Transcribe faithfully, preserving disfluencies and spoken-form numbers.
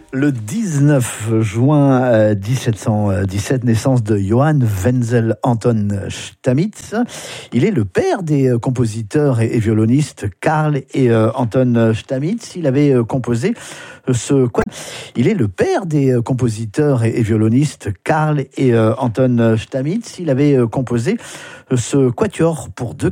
Le dix-neuf juin dix-sept cent dix-sept, naissance de Johann Wenzel Anton Stamitz. Il est le père des compositeurs et violonistes Karl et Anton Stamitz. Il avait composé ce quoi Il est le père des compositeurs et violonistes Karl et Anton Stamitz. Il avait composé ce quatuor pour deux